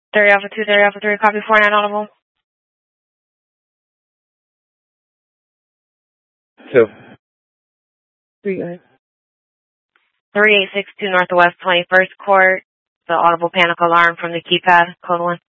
30 Alpha 2, 30 Alpha 3, copy 49 audible. 2. 3862 Northwest 21st Court. The audible panic alarm from the keypad, code 1.